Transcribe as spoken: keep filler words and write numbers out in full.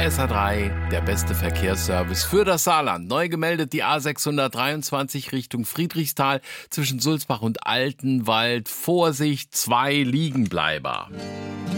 S R drei, der beste Verkehrsservice für das Saarland. Neu gemeldet die A sechshundertdreiundzwanzig Richtung Friedrichsthal zwischen Sulzbach und Altenwald. Vorsicht, zwei Liegenbleiber.